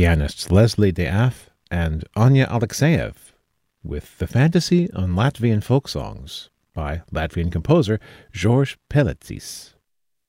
pianists Leslie Death and Anya Alexeyev with The Fantasy on Latvian Folk Songs by Latvian composer George Pelecis.